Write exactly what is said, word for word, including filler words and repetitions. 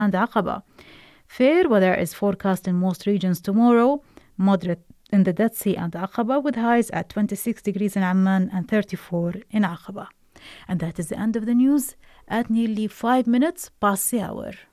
and Aqaba. Fair weather is forecast in most regions tomorrow, moderate in the Dead Sea and Aqaba, with highs at twenty-six degrees in Amman and thirty-four in Aqaba. And that is the end of the news at nearly five minutes past the hour.